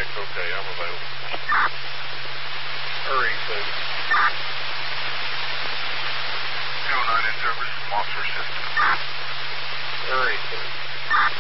Okay, I'm available. Hurry, please. 209 in service from officer assistant. Hurry, please.